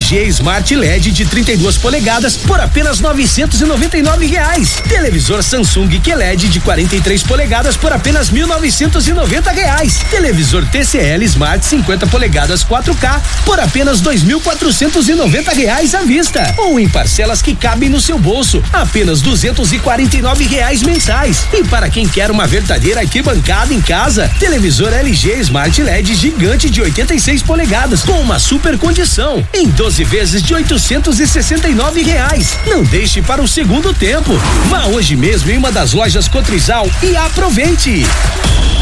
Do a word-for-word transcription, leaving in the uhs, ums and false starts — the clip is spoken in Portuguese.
G Smart L E D de trinta e duas polegadas por apenas novecentos e noventa e nove reais. Televisor Samsung Q L E D de quarenta e três polegadas por apenas mil novecentos e noventa reais. Televisor T C L Smart cinquenta polegadas quatro K por apenas dois mil quatrocentos e noventa reais à vista ou em parcelas que cabem no seu bolso, apenas duzentos e quarenta e nove reais mensais. E para quem quer uma verdadeira arquibancada em casa, televisor L G Smart L E D gigante de oitenta e seis polegadas com uma super condição em doze vezes de oitocentos e sessenta e nove reais. Não deixe para o segundo tempo. Vá hoje mesmo em uma das lojas Cotrizal e aproveite.